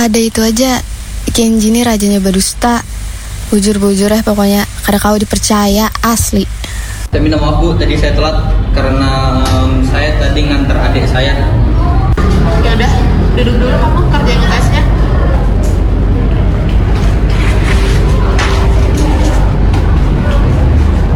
Kada itu aja, Kenji ini rajanya berdusta. Bujur-bujur ya pokoknya, kada kau dipercaya, asli. Saya minta maaf Bu, tadi saya telat karena saya tadi nganter adik saya. Ya udah, duduk dulu kamu kerjain tesnya.